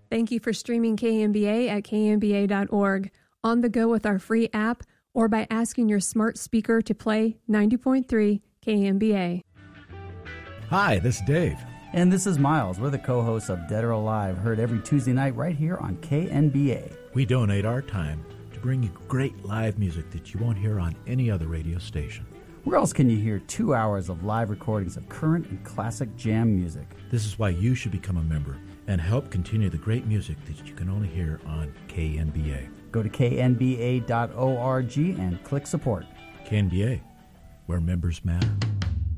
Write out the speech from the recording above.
Thank you for streaming KNBA at knba.org, on the go with our free app, or by asking your smart speaker to play 90.3 KNBA. Hi, this is Dave. And this is Miles. We're the co-hosts of Dead or Alive, heard every Tuesday night right here on KNBA. We donate our time to bring you great live music that you won't hear on any other radio station. Where else can you hear 2 hours of live recordings of current and classic jam music? This is why you should become a member and help continue the great music that you can only hear on KNBA. Go to knba.org and click support. KNBA, where members matter.